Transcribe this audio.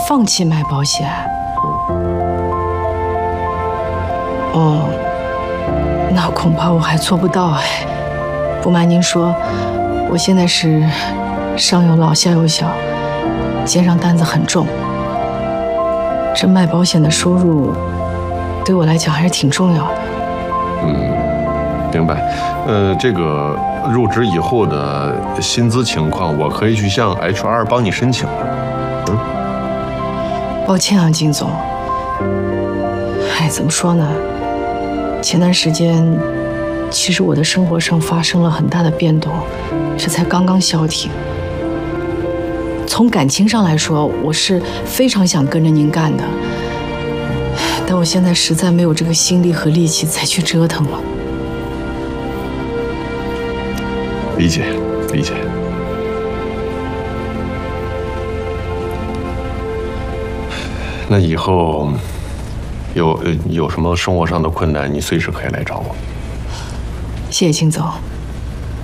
放弃买保险。哦，那恐怕我还做不到哎。不瞒您说，我现在是上有老下有小，肩上担子很重。这卖保险的收入，对我来讲还是挺重要的。 明白。这个入职以后的薪资情况，我可以去向 HR 帮你申请。 抱歉啊，金总。哎，怎么说呢？前段时间，其实我的生活上发生了很大的变动，这才刚刚消停。从感情上来说，我是非常想跟着您干的，但我现在实在没有这个心力和力气再去折腾了。 理解，理解。那以后有什么生活上的困难，你随时可以来找我。 谢谢金总。